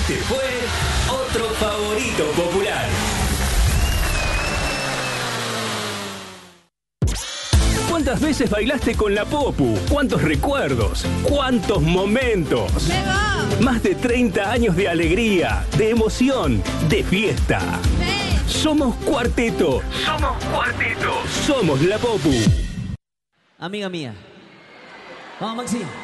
Este fue otro favorito popular. ¿Cuántas veces bailaste con la Popu? ¿Cuántos recuerdos? ¿Cuántos momentos? Más de 30 años de alegría, de emoción, de fiesta. Somos Cuarteto. Somos Cuarteto. Somos la Popu. Amiga mía. Vamos, Maxi.